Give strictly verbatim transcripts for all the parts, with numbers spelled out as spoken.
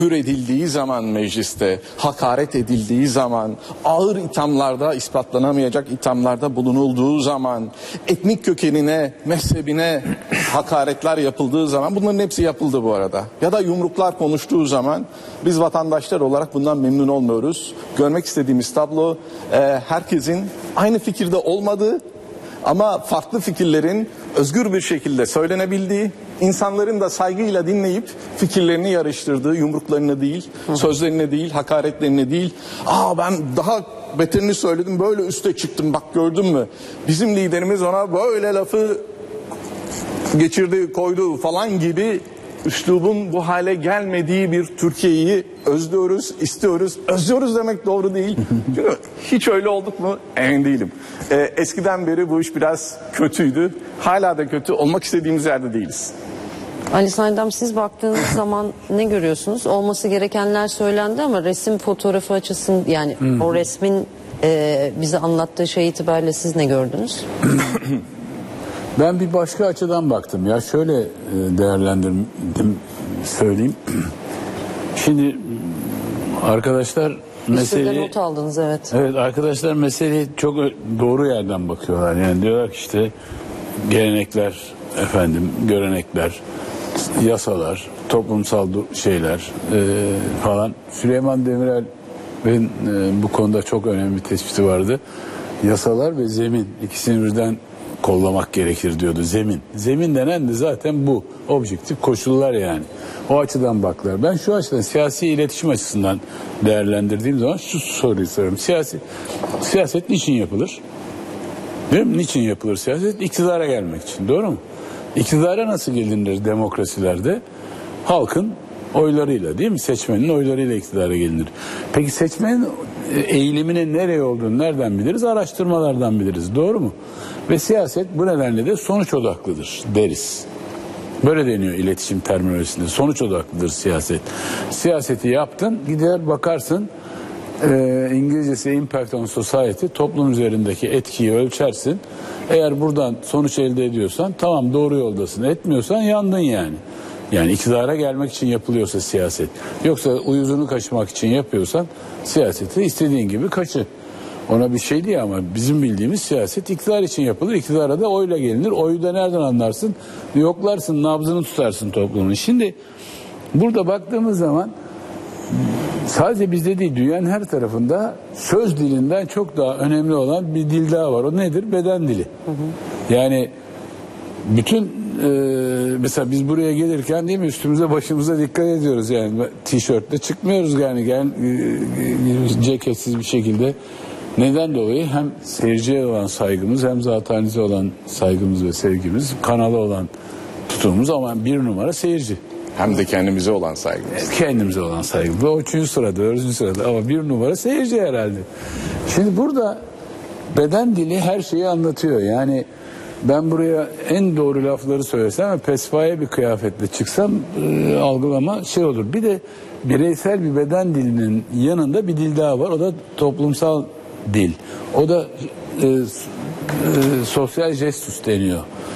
küfür edildiği zaman mecliste, hakaret edildiği zaman, ağır ithamlarda, ispatlanamayacak ithamlarda bulunulduğu zaman, etnik kökenine, mezhebine hakaretler yapıldığı zaman, bunların hepsi yapıldı bu arada. Ya da yumruklar konuştuğu zaman biz vatandaşlar olarak bundan memnun olmuyoruz. Görmek istediğimiz tablo e, herkesin aynı fikirde olmadığı ama farklı fikirlerin özgür bir şekilde söylenebildiği, insanların da saygıyla dinleyip fikirlerini yarıştırdığı, yumruklarını değil, sözlerini değil, hakaretlerini değil. Aa ben daha beterini söyledim, böyle üste çıktım, bak gördün mü? Bizim liderimiz ona böyle lafı geçirdi, koydu falan gibi üslubun bu hale gelmediği bir Türkiye'yi özlüyoruz, istiyoruz. Özlüyoruz demek doğru değil. Çünkü hiç öyle olduk mu? Emin değilim. Ee, eskiden beri bu iş biraz kötüydü. Hala da kötü. Olmak istediğimiz yerde değiliz. Ali Saydam, siz baktığınız zaman ne görüyorsunuz? Olması gerekenler söylendi ama resim fotoğrafı açısın, yani hmm. o resmin e, bize anlattığı şey itibariyle siz ne gördünüz? Ben bir başka açıdan baktım. Ya şöyle değerlendirdim, söyleyeyim. Şimdi arkadaşlar meseleyi... not aldınız, evet. Evet, arkadaşlar meseleyi çok doğru yerden bakıyorlar. Yani diyorlar ki işte gelenekler, efendim, görenekler, yasalar, toplumsal şeyler e, falan. Süleyman Demirel'in e, bu konuda çok önemli bir tespiti vardı. Yasalar ve zemin, ikisini birden kollamak gerekir diyordu. Zemin. Zemin denen de zaten bu. Objektif koşullar yani. O açıdan baklar. Ben şu açıdan siyasi iletişim açısından değerlendirdiğim zaman şu soruyu soruyorum. Siyasi, siyaset niçin yapılır? Değil mi? Niçin yapılır siyaset? İktidara gelmek için. Doğru mu? İktidara nasıl gelinir demokrasilerde? Halkın oylarıyla, değil mi? Seçmenin oylarıyla iktidara gelinir. Peki seçmenin eğiliminin nereye olduğunu nereden biliriz? Araştırmalardan biliriz. Doğru mu? Ve siyaset bu nedenle de sonuç odaklıdır deriz. Böyle deniyor iletişim terminolojisinde. Sonuç odaklıdır siyaset. Siyaseti yaptın, gider bakarsın, e, İngilizcesi impact on society, toplum üzerindeki etkiyi ölçersin. Eğer buradan sonuç elde ediyorsan tamam, doğru yoldasın. Etmiyorsan yandın yani. Yani iktidara gelmek için yapılıyorsa siyaset. Yoksa uyuzunu kaçırmak için yapıyorsan siyaseti istediğin gibi kaçır. Ona bir şey değil ama bizim bildiğimiz siyaset iktidar için yapılır. İktidara da oyla gelinir. Oyu da nereden anlarsın? Yoklarsın, nabzını tutarsın toplumun. Şimdi burada baktığımız zaman sadece bizde değil, dünyanın her tarafında söz dilinden çok daha önemli olan bir dil daha var. O nedir? Beden dili. Hı hı. Yani bütün e, mesela biz buraya gelirken, değil mi, üstümüze başımıza dikkat ediyoruz yani, tişörtle çıkmıyoruz yani, yani e, ceketsiz bir şekilde. Neden dolayı? Hem seyirciye olan saygımız, hem zatanize olan saygımız ve sevgimiz, kanala olan tutumumuz, ama bir numara seyirci. Hem de kendimize olan saygımız. Kendimize olan saygımız. O üçüncü sırada, dördüncü sırada, ama bir numara seyirci herhalde. Şimdi burada beden dili her şeyi anlatıyor. Yani ben buraya en doğru lafları söylesem ve pespaye bir kıyafetle çıksam e, algılama şey olur. Bir de bireysel bir beden dilinin yanında bir dil daha var. O da toplumsal dil. O da e, e, sosyal jestüs deniyor.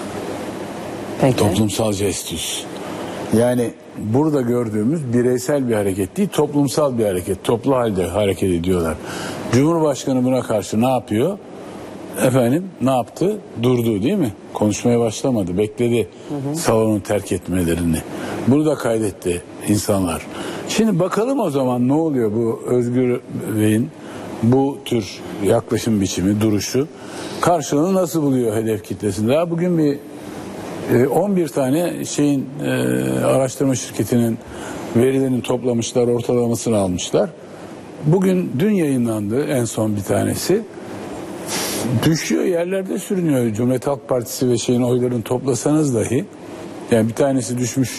Peki. Toplumsal jestüs. Yani burada gördüğümüz bireysel bir hareket değil, toplumsal bir hareket. Toplu halde hareket ediyorlar. Cumhurbaşkanı buna karşı ne yapıyor? Efendim ne yaptı? Durdu, değil mi? Konuşmaya başlamadı. Bekledi hı hı. salonu terk etmelerini. Bunu da kaydetti insanlar. Şimdi bakalım o zaman ne oluyor bu Özgür Bey'in bu tür yaklaşım biçimi, duruşu karşılığını nasıl buluyor hedef kitlesinde? Daha bugün bir on bir tane şeyin e, araştırma şirketinin verilerini toplamışlar, ortalamasını almışlar. Bugün dün yayınlandı en son bir tanesi. Düşüyor, yerlerde sürünüyor. Cumhuriyet Halk Partisi ve şeyin oylarını toplasanız dahi, yani bir tanesi düşmüş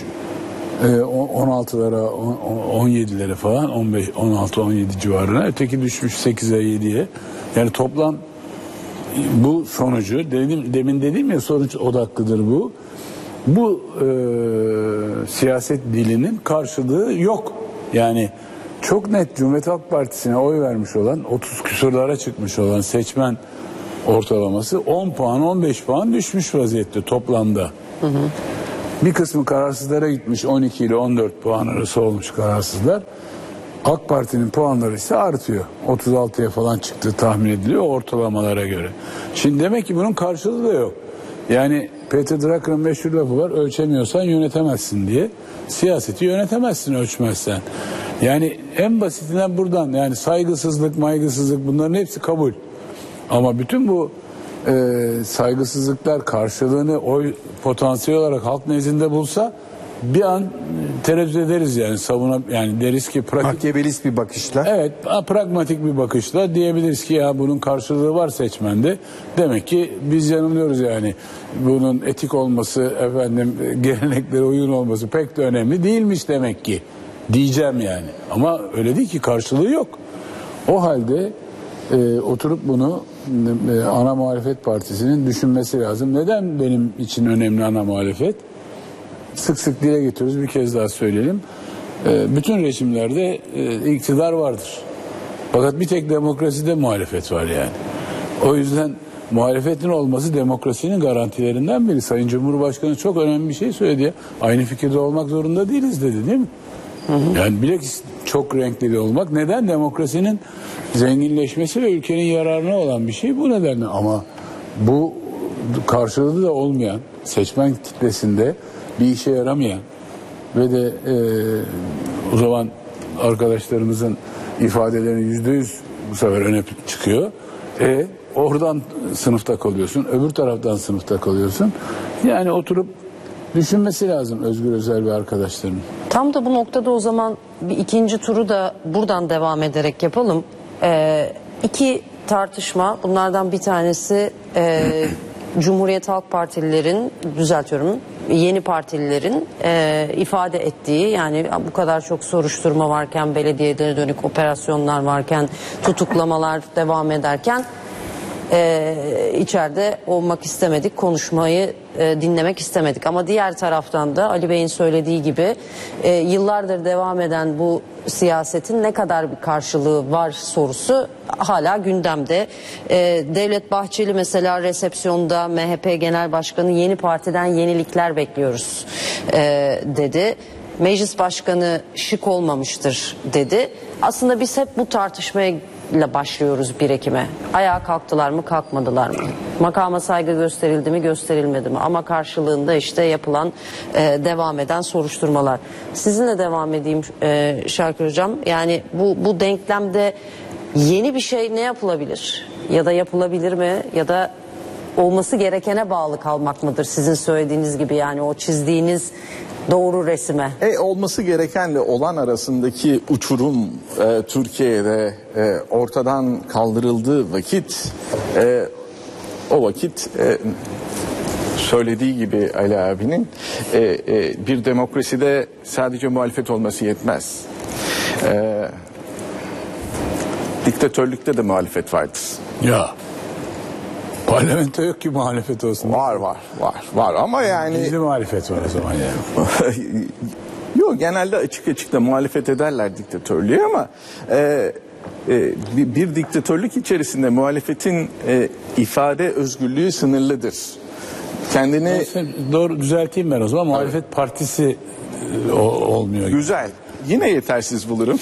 on altılara, on yedilere falan, on beş, on altı, on yedi civarına, öteki düşmüş sekize, yediye. Yani toplam bu sonucu, dedim, demin dediğim ya, sonuç odaklıdır bu. Bu e, siyaset dilinin karşılığı yok. Yani çok net Cumhuriyet Halk Partisi'ne oy vermiş olan, otuz küsurlara çıkmış olan seçmen ortalaması on puan, on beş puan düşmüş vaziyette toplamda. Hı hı. Bir kısmı kararsızlara gitmiş, on iki ile on dört puan arası olmuş kararsızlar. AK Parti'nin puanları ise artıyor. otuz altıya falan çıktığı tahmin ediliyor ortalamalara göre. Şimdi demek ki bunun karşılığı da yok. Yani Peter Drucker'ın meşhur lafı var, ölçemiyorsan yönetemezsin diye. Siyaseti yönetemezsin ölçmezsen. Yani en basitinden buradan, yani saygısızlık, maygısızlık, bunların hepsi kabul. Ama bütün bu e, saygısızlıklar karşılığını oy potansiyel olarak halk nezdinde bulsa bir an tereddüt ederiz, yani savuna, yani deriz ki pratik, Makyabelist bir bakışla. evet, pragmatik bir bakışla diyebiliriz ki ya bunun karşılığı var seçmende. Demek ki biz yanılıyoruz, yani bunun etik olması, efendim geleneklere uygun olması pek de önemli değilmiş demek ki diyeceğim yani. Ama öyle değil ki, karşılığı yok. O halde e, oturup bunu e, ana muhalefet partisinin düşünmesi lazım. Neden benim için önemli ana muhalefet? Sık sık dile getiriyoruz, bir kez daha söyleyelim. E, bütün rejimlerde e, iktidar vardır. Fakat bir tek demokraside muhalefet var yani. O yüzden muhalefetin olması demokrasinin garantilerinden biri. Sayın Cumhurbaşkanı çok önemli bir şey söyledi ya. Aynı fikirde olmak zorunda değiliz dedi, değil mi? Hı hı. Yani bilakis çok renkli olmak. Neden? Demokrasinin zenginleşmesi ve ülkenin yararına olan bir şey bu nedenle. Ama bu karşılığı da olmayan, seçmen kitlesinde bir işe yaramayan ve de e, o zaman arkadaşlarımızın ifadelerinin yüzde yüz bu sefer öne çıkıyor. E oradan sınıfta kalıyorsun, öbür taraftan sınıfta kalıyorsun. Yani oturup düşünmesi lazım Özgür Özel ve arkadaşlarının. Tam da bu noktada o zaman bir ikinci turu da buradan devam ederek yapalım. Ee, iki tartışma, bunlardan bir tanesi e, Cumhuriyet Halk Partililerin, düzeltiyorum, yeni partililerin e, ifade ettiği, yani bu kadar çok soruşturma varken, belediyelere dönük operasyonlar varken, tutuklamalar devam ederken e, içeride olmak istemedik, konuşmayı e, dinlemek istemedik. Ama diğer taraftan da Ali Bey'in söylediği gibi e, yıllardır devam eden bu siyasetin ne kadar bir karşılığı var sorusu hala gündemde. E, Devlet Bahçeli mesela resepsiyonda M H P Genel Başkanı yeni partiden yenilikler bekliyoruz e, dedi. Meclis Başkanı şık olmamıştır dedi. Aslında biz hep bu tartışmaya ile başlıyoruz bir Ekim'e. Ayağa kalktılar mı, kalkmadılar mı? Makama saygı gösterildi mi, gösterilmedi mi? Ama karşılığında işte yapılan, e, devam eden soruşturmalar. Sizinle devam edeyim e, Şarkır Hocam. Yani bu bu denklemde yeni bir şey ne yapılabilir? Ya da yapılabilir mi? Ya da olması gerekene bağlı kalmak mıdır? Sizin söylediğiniz gibi, yani o çizdiğiniz doğru resime. E, olması gerekenle olan arasındaki uçurum e, Türkiye'de e, ortadan kaldırıldığı vakit e, o vakit e, söylediği gibi Ali abinin e, e, bir demokraside sadece muhalefet olması yetmez. E, diktatörlükte de muhalefet vardır. Ya parlamento yok ki muhalefet olsun. Var var var var ama yani gizli muhalefet var o zaman yani. Yok, genelde açık açık da muhalefet ederler diktatörlüğe ama e, e, bir, bir diktatörlük içerisinde muhalefetin e, ifade özgürlüğü sınırlıdır. Kendini doğru düzelteyim ben o zaman. Muhalefet evet. Partisi e, o, olmuyor. Güzel. Yine yetersiz bulurum.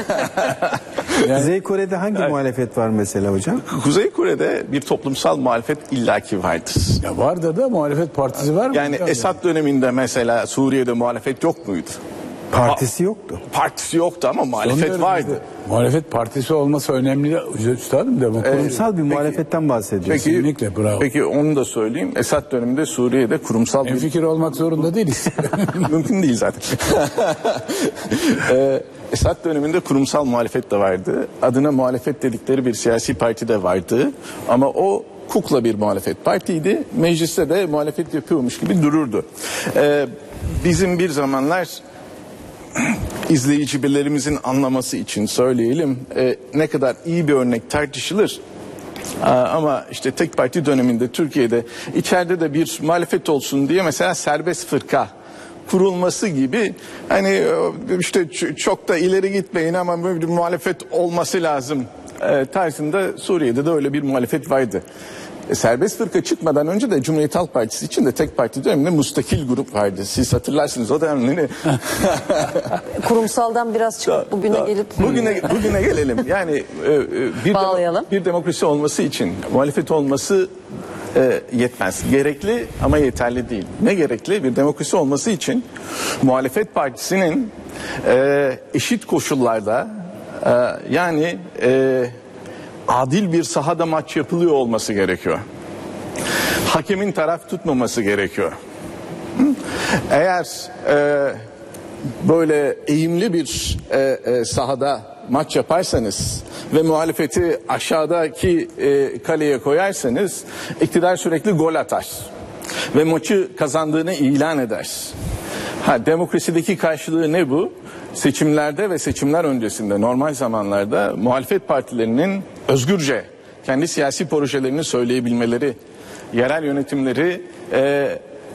Yani, Kuzey Kore'de hangi yani, muhalefet var mesela hocam? Kuzey Kore'de bir toplumsal muhalefet illaki vardır. Ya vardı da muhalefet partisi var mı? Yani Esad yani? döneminde mesela Suriye'de muhalefet yok muydu? Partisi yoktu. Partisi yoktu ama muhalefet vardı. Bizde. Muhalefet partisi olması önemli. Üstadım da bu kurumsal ee, bir muhalefetten bahsediyoruz. Kesinlikle bravo. Peki onu da söyleyeyim. Esad döneminde Suriye'de kurumsal en bir... fikir olmak zorunda değiliz. Mümkün değil zaten. ee, Esad döneminde kurumsal muhalefet de vardı. Adına muhalefet dedikleri bir siyasi parti de vardı. Ama o kukla bir muhalefet partiydi. Mecliste de muhalefet yapıyormuş gibi dururdu. Ee, bizim bir zamanlar izleyicilerimizin anlaması için söyleyelim, e, ne kadar iyi bir örnek tartışılır. Aa, ama işte tek parti döneminde Türkiye'de içeride de bir muhalefet olsun diye mesela serbest fırka kurulması gibi, hani işte çok da ileri gitmeyin ama bir muhalefet olması lazım e, tarzında Suriye'de de öyle bir muhalefet vardı. E, serbest fırka çıkmadan önce de Cumhuriyet Halk Partisi için de tek parti döneminde müstakil grup vardı. Siz hatırlarsınız o dönemleri. Kurumsaldan biraz çıkıp bugüne gelip bugüne bugüne gelelim. Yani e, e, bir Bağlayalım. demo- bir demokrasi olması için muhalefet olması e, yetmez. Gerekli ama yeterli değil. Ne gerekli? Bir demokrasi olması için muhalefet partisinin e, eşit koşullarda e, yani e, adil bir sahada maç yapılıyor olması gerekiyor. Hakemin taraf tutmaması gerekiyor. Eğer e, böyle eğimli bir e, e, sahada maç yaparsanız ve muhalefeti aşağıdaki e, kaleye koyarsanız iktidar sürekli gol atar ve maçı kazandığını ilan eder. Ha, demokrasideki karşılığı ne bu? Seçimlerde ve seçimler öncesinde normal zamanlarda muhalefet partilerinin özgürce kendi siyasi projelerini söyleyebilmeleri, yerel yönetimleri e,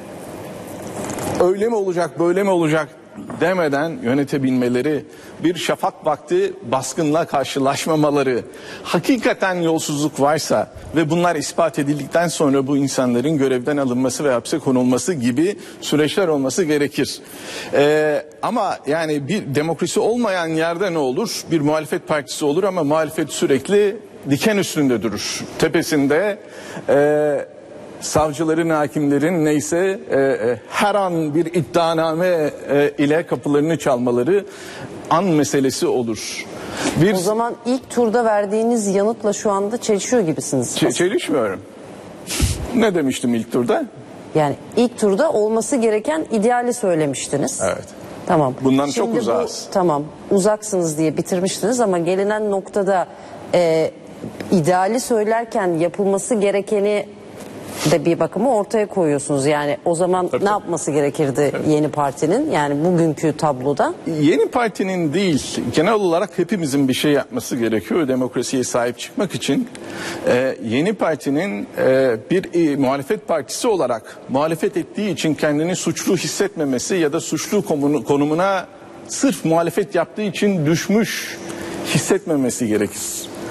öyle mi olacak böyle mi olacak demeden yönetebilmeleri, bir şafak vakti baskınla karşılaşmamaları, hakikaten yolsuzluk varsa ve bunlar ispat edildikten sonra bu insanların görevden alınması ve hapse konulması gibi süreçler olması gerekir. Ee, ama yani bir demokrasi olmayan yerde ne olur? Bir muhalefet partisi olur ama muhalefet sürekli diken üstünde durur. Tepesinde e, savcıların, hakimlerin neyse e, e, her an bir iddianame e, ile kapılarını çalmaları an meselesi olur. Bir o zaman ilk turda verdiğiniz yanıtla şu anda çelişiyor gibisiniz. Ç- çelişmiyorum. Ne demiştim ilk turda? Yani ilk turda olması gereken ideali söylemiştiniz. Evet. Tamam. Bundan Şimdi çok bu- uzağız. Tamam. Uzaksınız diye bitirmiştiniz ama gelinen noktada e, ideali söylerken yapılması gerekeni de bir bakıma ortaya koyuyorsunuz. Yani o zaman Tabii. ne yapması gerekirdi yeni partinin? Yani bugünkü tabloda. Yeni partinin değil, genel olarak hepimizin bir şey yapması gerekiyor demokrasiye sahip çıkmak için. Ee, yeni partinin e, bir e, muhalefet partisi olarak muhalefet ettiği için kendini suçlu hissetmemesi ya da suçlu komunu- konumuna sırf muhalefet yaptığı için düşmüş hissetmemesi gerekir.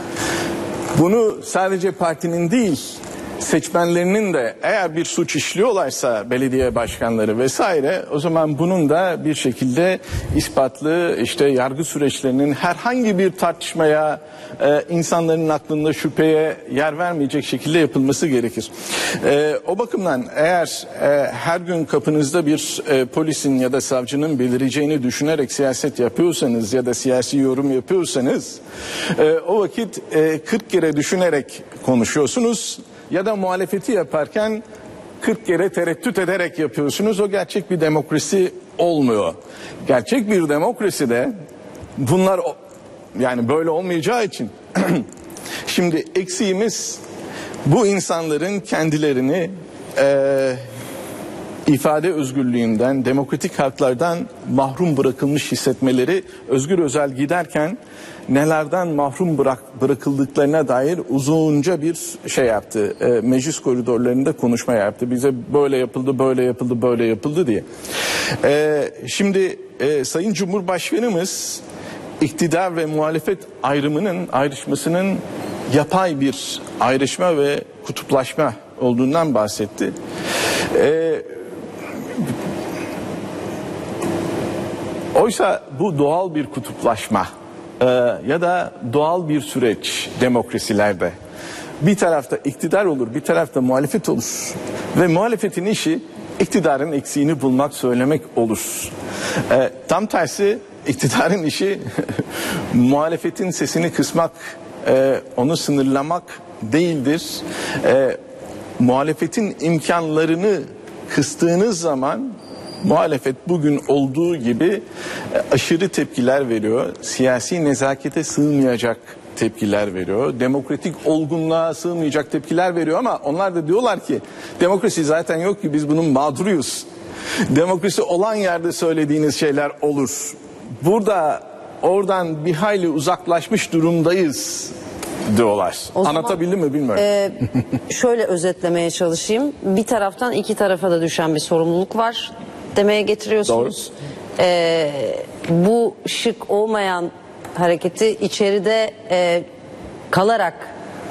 Bunu sadece partinin değil, seçmenlerinin de eğer bir suç işliyorlarsa belediye başkanları vesaire, o zaman bunun da bir şekilde ispatlı işte yargı süreçlerinin herhangi bir tartışmaya, e, insanların aklında şüpheye yer vermeyecek şekilde yapılması gerekir. E, o bakımdan eğer e, her gün kapınızda bir e, polisin ya da savcının belireceğini düşünerek siyaset yapıyorsanız ya da siyasi yorum yapıyorsanız e, o vakit e, kırk kere düşünerek konuşuyorsunuz. Ya da muhalefeti yaparken kırk kere tereddüt ederek yapıyorsunuz. O gerçek bir demokrasi olmuyor. Gerçek bir demokraside bunlar yani böyle olmayacağı için şimdi eksiğimiz bu insanların kendilerini e, ifade özgürlüğünden, demokratik haklardan mahrum bırakılmış hissetmeleri. Özgür Özel giderken nelerden mahrum bırak, bırakıldıklarına dair uzunca bir şey yaptı. E, meclis koridorlarında konuşma yaptı. Bize böyle yapıldı, böyle yapıldı, böyle yapıldı diye. E, şimdi e, Sayın Cumhurbaşkanımız iktidar ve muhalefet ayrımının, ayrışmasının yapay bir ayrışma ve kutuplaşma olduğundan bahsetti. E, Oysa bu doğal bir kutuplaşma e, ya da doğal bir süreç demokrasilerde. Bir tarafta iktidar olur, bir tarafta muhalefet olur. Ve muhalefetin işi iktidarın eksiğini bulmak, söylemek olur. E, tam tersi iktidarın işi muhalefetin sesini kısmak, e, onu sınırlamak değildir. E, muhalefetin imkanlarını kıstığınız zaman muhalefet bugün olduğu gibi aşırı tepkiler veriyor. Siyasi nezakete sığmayacak tepkiler veriyor. Demokratik olgunluğa sığmayacak tepkiler veriyor ama onlar da diyorlar ki demokrasi zaten yok ki, biz bunun mağduruyuz. Demokrasi olan yerde söylediğiniz şeyler olur. Burada oradan bir hayli uzaklaşmış durumdayız diyorlar. O zaman, Anlatabildim mi bilmiyorum. E, şöyle özetlemeye çalışayım. Bir taraftan iki tarafa da düşen bir sorumluluk var demeye getiriyorsunuz. E, bu şık olmayan hareketi içeride e, kalarak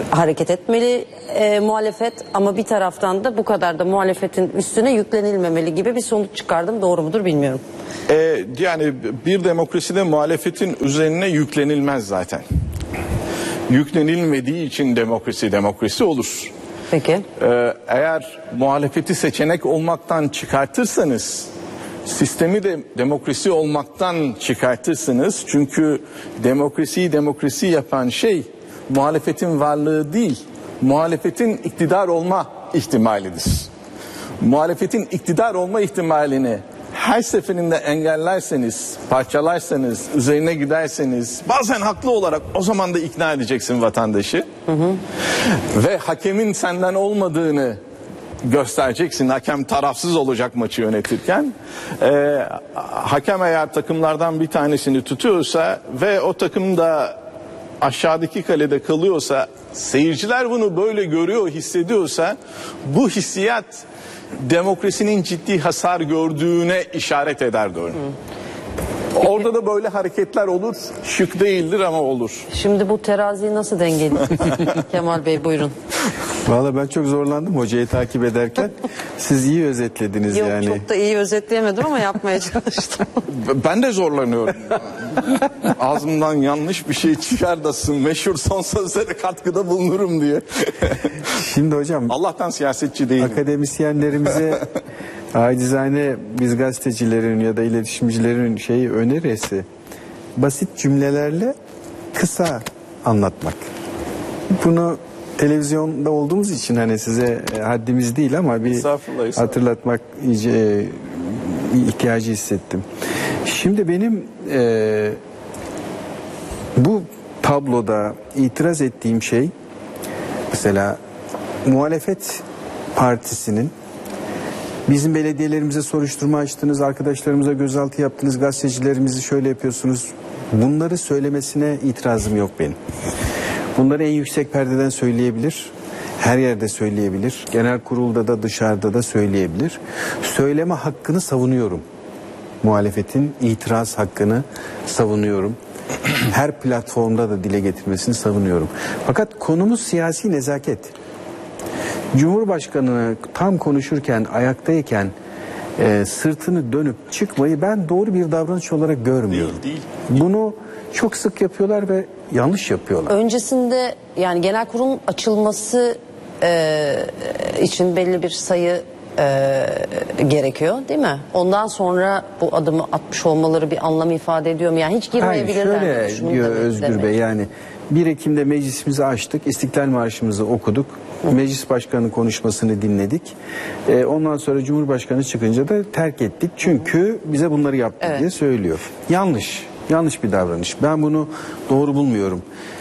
hareket etmeli e, muhalefet, ama bir taraftan da bu kadar da muhalefetin üstüne yüklenilmemeli gibi bir sonuç çıkardım. Doğru mudur bilmiyorum. Ee, yani bir demokraside muhalefetin üzerine yüklenilmez zaten. Yüklenilmediği için demokrasi demokrasi olur. Peki. Ee, eğer muhalefeti seçenek olmaktan çıkartırsanız, sistemi de demokrasi olmaktan çıkartırsınız. Çünkü demokrasiyi demokrasi yapan şey muhalefetin varlığı değil, muhalefetin iktidar olma ihtimalidir. Muhalefetin iktidar olma ihtimalini her seferinde engellerseniz, parçalarsanız, üzerine giderseniz, bazen haklı olarak, o zaman da ikna edeceksin vatandaşı. Hı hı. Ve hakemin senden olmadığını göstereceksin. Hakem tarafsız olacak maçı yönetirken. Ee, hakem eğer takımlardan bir tanesini tutuyorsa ve o takım da aşağıdaki kalede kalıyorsa, seyirciler bunu böyle görüyor, hissediyorsa, bu hissiyat demokrasinin ciddi hasar gördüğüne işaret eder diyorum. Orada da böyle hareketler olur. Şık değildir ama olur. Şimdi bu teraziyi nasıl dengeleyeceğiz? Kemal Bey buyurun. Valla ben çok zorlandım hocayı takip ederken. Siz iyi özetlediniz Yok, yani. çok da iyi özetleyemedim ama yapmaya çalıştım. Ben de zorlanıyorum. Ağzımdan yanlış bir şey çıkardasın, meşhur son sözlere katkıda bulunurum diye. Şimdi hocam, Allah'tan siyasetçi değilim. akademisyenlerimize acizane biz gazetecilerin ya da iletişimcilerin şeyi önerisi, basit cümlelerle kısa anlatmak. Bunu televizyonda olduğumuz için hani size e, haddimiz değil ama bir Estağfurullah, estağfurullah. hatırlatmak iyice e, ihtiyacı hissettim. Şimdi benim e, bu tabloda itiraz ettiğim şey, mesela muhalefet partisinin bizim belediyelerimize soruşturma açtınız, arkadaşlarımıza gözaltı yaptınız, gazetecilerimizi şöyle yapıyorsunuz, bunları söylemesine itirazım yok benim. Bunları en yüksek perdeden söyleyebilir, her yerde söyleyebilir, genel kurulda da dışarıda da söyleyebilir. Söyleme hakkını savunuyorum. Muhalefetin itiraz hakkını savunuyorum. Her platformda da dile getirmesini savunuyorum. Fakat konumuz siyasi nezaket. Cumhurbaşkanı tam konuşurken, ayaktayken e, sırtını dönüp çıkmayı ben doğru bir davranış olarak görmüyorum. Değil, değil. Bunu çok sık yapıyorlar ve yanlış yapıyorlar. Öncesinde yani genel kurulun açılması e, için belli bir sayı e, gerekiyor değil mi? Ondan sonra bu adımı atmış olmaları bir anlam ifade ediyor mu? Yani hiç girmeyebilirler. Hayır, mi? şöyle diyor Özgür demek. Bey, yani bir Ekim'de meclisimizi açtık, İstiklal Marşımızı okuduk, Hı. meclis başkanının konuşmasını dinledik. Ee, ondan sonra Cumhurbaşkanı çıkınca da terk ettik çünkü bize bunları yaptı evet. diye söylüyor. Yanlış, yanlış bir davranış. Ben bunu doğru bulmuyorum.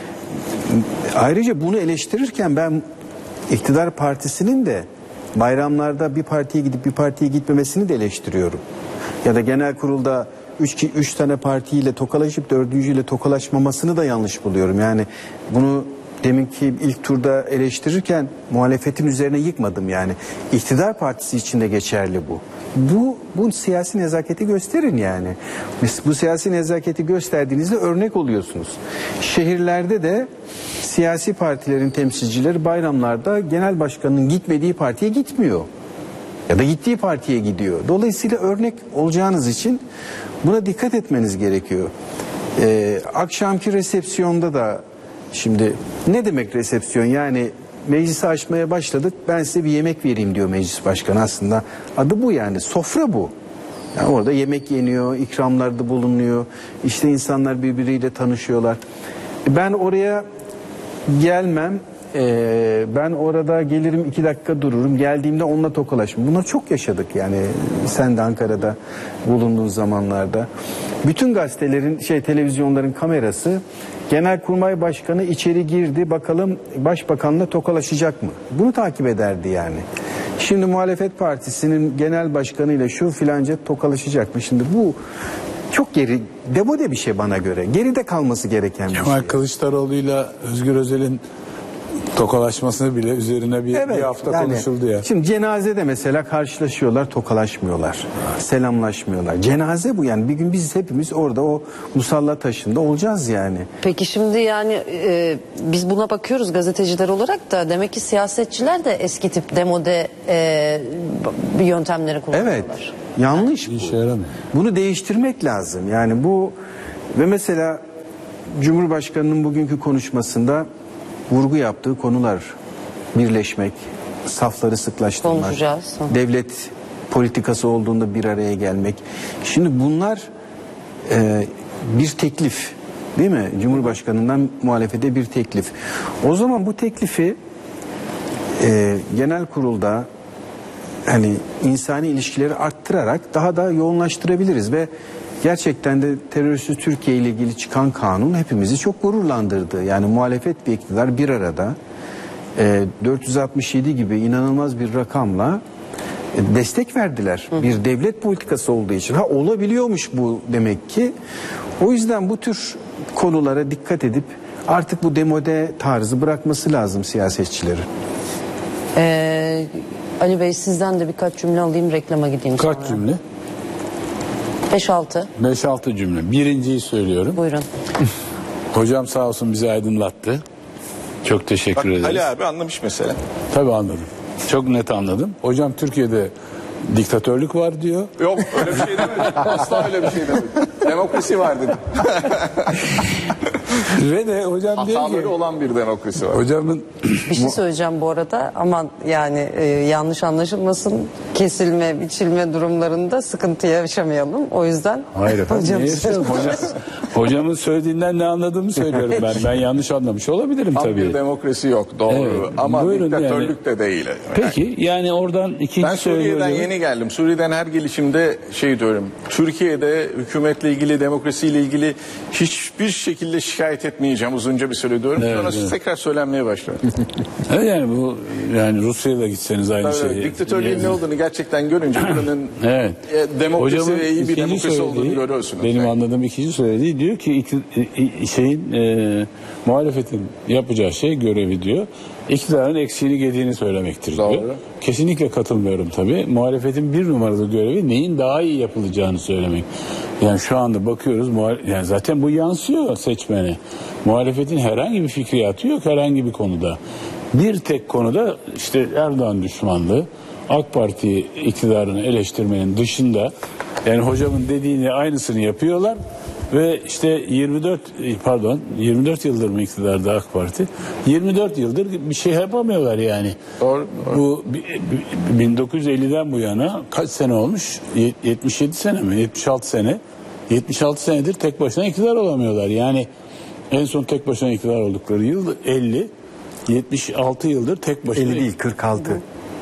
Ayrıca bunu eleştirirken ben iktidar partisinin de bayramlarda bir partiye gidip bir partiye gitmemesini de eleştiriyorum. Ya da genel kurulda üç, üç tane partiyle tokalaşıp dördüncüyle tokalaşmamasını da yanlış buluyorum. Yani bunu deminki ilk turda eleştirirken muhalefetin üzerine yıkmadım yani. İktidar partisi için de geçerli bu. Bu, bu siyasi nezaketi gösterin yani. Bu siyasi nezaketi gösterdiğinizde örnek oluyorsunuz. Şehirlerde de siyasi partilerin temsilcileri bayramlarda genel başkanının gitmediği partiye gitmiyor. Ya da gittiği partiye gidiyor. Dolayısıyla örnek olacağınız için buna dikkat etmeniz gerekiyor. Ee, akşamki resepsiyonda da şimdi ne demek resepsiyon? Yani meclisi açmaya başladık, ben size bir yemek vereyim diyor meclis başkanı, aslında adı bu yani, sofra bu. Yani orada yemek yeniyor, ikramlarda bulunuyor, işte insanlar birbiriyle tanışıyorlar. Ben oraya gelmem, ee, ben orada gelirim iki dakika dururum, geldiğimde onunla tokalaşmam. Bunları çok yaşadık yani, sen de Ankara'da bulunduğun zamanlarda. Bütün gazetelerin, şey televizyonların kamerası, Genelkurmay Başkanı içeri girdi, bakalım Başbakan'la tokalaşacak mı? Bunu takip ederdi yani. Şimdi muhalefet partisinin genel başkanıyla şu filanca tokalaşacak mı? Şimdi bu çok geri, demode bir şey bana göre. Geride kalması gereken bir Kemal şey. Kılıçdaroğlu'yla Özgür Özel'in Tokalaşmasını bile üzerine bir, Evet, bir hafta yani konuşuldu ya. Şimdi cenazede mesela karşılaşıyorlar, tokalaşmıyorlar, selamlaşmıyorlar. Cenaze bu, yani bir gün biz hepimiz orada o musalla taşında olacağız yani. Peki şimdi yani e, biz buna bakıyoruz gazeteciler olarak da, demek ki siyasetçiler de eski tip demode e, bir yöntemleri kullanıyorlar. Evet, yanlış bu. İşe yaramıyor. Bunu değiştirmek lazım. Yani bu, ve mesela Cumhurbaşkanı'nın bugünkü konuşmasında vurgu yaptığı konular: birleşmek, safları sıklaştırmak, Konuşacağız. devlet politikası olduğunda bir araya gelmek. Şimdi bunlar e, bir teklif, değil mi? Cumhurbaşkanından muhalefete bir teklif. O zaman bu teklifi e, genel kurulda hani insani ilişkileri arttırarak daha da yoğunlaştırabiliriz ve gerçekten de terörsüz Türkiye ile ilgili çıkan kanun hepimizi çok gururlandırdı. Yani muhalefet ve iktidar bir arada e, dört yüz altmış yedi gibi inanılmaz bir rakamla e, destek verdiler. Hı. Bir devlet politikası olduğu için. Ha, olabiliyormuş bu demek ki. O yüzden bu tür konulara dikkat edip artık bu demode tarzı bırakması lazım siyasetçilerin. Ee, Ali Bey, sizden de birkaç cümle alayım, reklama gideyim sonra. Kaç cümle? beş altı. beş altı cümle. Birinciyi söylüyorum. Buyurun. Hocam sağ olsun bizi aydınlattı. Çok teşekkür Bak, ederiz. Ali abi anlamış mesela. Tabii anladım. Çok net anladım. Hocam Türkiye'de diktatörlük var diyor. Yok, öyle bir şey demedim. Asla öyle bir şey demedim. Demokrasi var dedim. Ve de hocam diyor ki, Hataları olan bir demokrasi var. hocamın Bir şey söyleyeceğim bu arada, aman yani e, yanlış anlaşılmasın, kesilme biçilme durumlarında sıkıntı yaşamayalım, o yüzden hayır efendim, hocam- ne yaşayalım? Hocam, hocamın söylediğinden ne anladığımı söylüyorum ben. Ben yanlış anlamış olabilirim Tam tabii. bir demokrasi yok, doğru. Evet, Ama buyurun diktatörlük de değil. Peki yani oradan ikinci Ben Suriye'den söylüyorum. yeni geldim. Suriye'den her gelişimde şey diyorum. Türkiye'de hükümetle ilgili, demokrasiyle ilgili hiçbir şekilde şikayet etmeyeceğim. Uzunca bir süre diyorum. Evet, Sonra evet. tekrar söylenmeye başladı. Evet, yani bu yani Rusya'da gitseniz aynı Tabii, şey. diktatörlüğün Yani- ne olduğunu gerçekten görünce buranın Evet. e, demokrasi Hocamın ve iyi bir ikinci demokrasi olduğunu söylediği, görüyorsunuz. benim Yani. anladığım ikinci söylediği diyor ki iki, i- şeyin e, muhalefetin yapacağı şey, görevi diyor, iktidarın eksiğini gediğini söylemektir diyor. Doğru. Kesinlikle katılmıyorum tabii. Muhalefetin bir numaralı görevi neyin daha iyi yapılacağını söylemek. Yani şu anda bakıyoruz, muhal- yani zaten bu yansıyor seçmene. Muhalefetin herhangi bir fikriyatı yok herhangi bir konuda. Bir tek konuda işte Erdoğan düşmanlığı, AK Parti iktidarını eleştirmenin dışında, yani hocamın dediğini aynısını yapıyorlar ve işte yirmi dört pardon yirmi dört yıldır mı iktidarda AK Parti? yirmi dört yıldır bir şey yapamıyorlar yani. Doğru, doğru. Bu bi- bi- bin dokuz yüz elliden bu yana kaç sene olmuş? Ye- yetmiş yedi sene mi? yetmiş altı sene. yetmiş altı senedir tek başına iktidar olamıyorlar. Yani en son tek başına iktidar oldukları yıl elli. yetmiş altı yıldır tek başına. elli değil, kırk altı.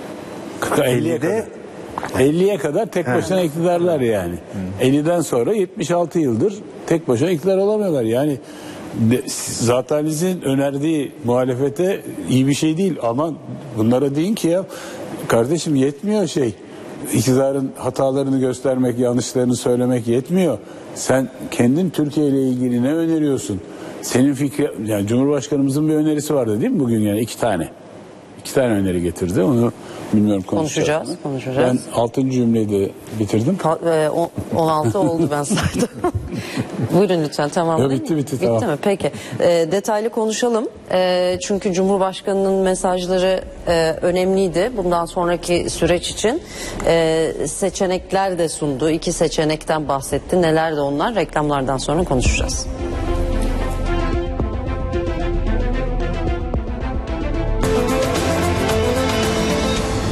elliye kadar. elliye kadar tek başına iktidarlar yani. elliden sonra yetmiş altı yıldır tek başına iktidar olamıyorlar. Yani de, Zatalinizin önerdiği muhalefete iyi bir şey değil. Aman bunlara deyin ki ya kardeşim, yetmiyor şey. İktidarın hatalarını göstermek, yanlışlarını söylemek yetmiyor. Sen kendin Türkiye ile ilgili ne öneriyorsun? Senin fikri, yani Cumhurbaşkanımızın bir önerisi vardı değil mi bugün, yani iki tane. İki tane öneri getirdi. Onu bilmiyorum, konuşacağız. Konuşacağız, konuşacağız. Ben altıncı cümleyi de bitirdim. Ta- e, on- on altı oldu, ben saydım. Buyurun lütfen, tamam. Ya bitti, bitti, tamam. Bitti mi? Peki. E, detaylı konuşalım. E, çünkü Cumhurbaşkanı'nın mesajları e, önemliydi. Bundan sonraki süreç için e, seçenekler de sundu. İki seçenekten bahsetti. Neler de onlar? Reklamlardan sonra konuşacağız.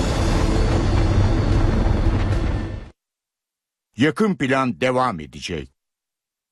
Yakın Plan devam edecek.